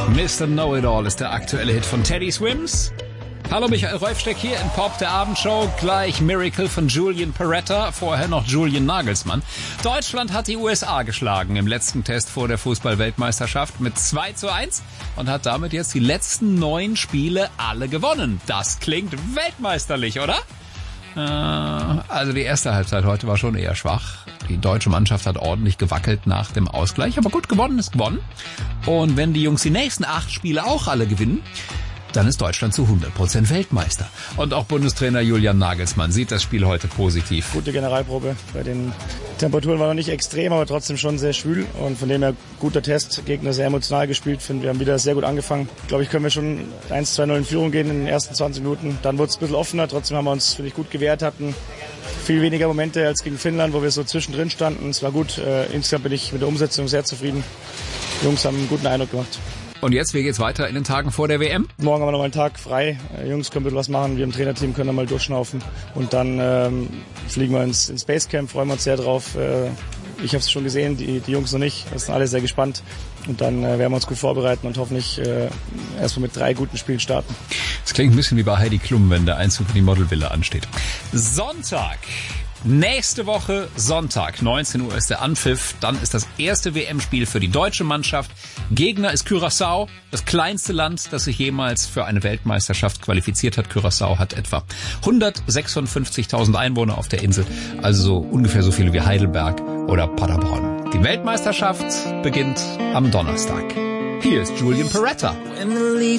Mr. Know-It-All ist der aktuelle Hit von Teddy Swims. Hallo, Michael Rolfsteck hier in Pop, der Abendshow. Gleich Miracle von Julian Peretta, vorher noch Julian Nagelsmann. Deutschland hat die USA geschlagen im letzten Test vor der Fußball-Weltmeisterschaft mit 2:1 und hat damit jetzt die letzten 9 Spiele alle gewonnen. Das klingt weltmeisterlich, oder? Also die erste Halbzeit heute war schon eher schwach. Die deutsche Mannschaft hat ordentlich gewackelt nach dem Ausgleich, aber gut, gewonnen ist gewonnen. Und wenn die Jungs die nächsten 8 Spiele auch alle gewinnen, dann ist Deutschland zu 100% Weltmeister. Und auch Bundestrainer Julian Nagelsmann sieht das Spiel heute positiv. Gute Generalprobe. Bei den Temperaturen war noch nicht extrem, aber trotzdem schon sehr schwül. Und von dem her guter Test. Gegner sehr emotional gespielt. Finde, wir haben wieder sehr gut angefangen. Glaube ich, können wir schon 1-2-0 in Führung gehen in den ersten 20 Minuten. Dann wurde es ein bisschen offener. Trotzdem haben wir uns, finde ich, gut gewehrt. Hatten viel weniger Momente als gegen Finnland, wo wir so zwischendrin standen. Es war gut. Insgesamt bin ich mit der Umsetzung sehr zufrieden. Die Jungs haben einen guten Eindruck gemacht. Und jetzt, wie geht's weiter in den Tagen vor der WM? Morgen haben wir noch mal einen Tag frei. Jungs können ein bisschen was machen. Wir im Trainerteam können dann mal durchschnaufen. Und dann fliegen wir ins Basecamp, freuen wir uns sehr drauf. Ich habe es schon gesehen, die Jungs noch nicht. Das sind alle sehr gespannt. Und dann werden wir uns gut vorbereiten und hoffentlich erstmal mit 3 guten Spielen starten. Das klingt ein bisschen wie bei Heidi Klum, wenn der Einzug in die Modelvilla ansteht. Sonntag. Nächste Woche Sonntag, 19 Uhr ist der Anpfiff. Dann ist das erste WM-Spiel für die deutsche Mannschaft. Gegner ist Curaçao, das kleinste Land, das sich jemals für eine Weltmeisterschaft qualifiziert hat. Curaçao hat etwa 156.000 Einwohner auf der Insel, also so ungefähr so viele wie Heidelberg oder Paderborn. Die Weltmeisterschaft beginnt am Donnerstag. Hier ist Julian Peretta.